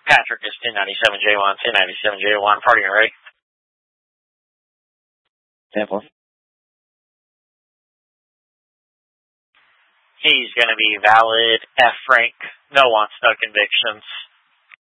Patrick is 1097J1, 1097J1, party and ready. 10-4. He's going to be valid. F. Frank. No wants, no convictions.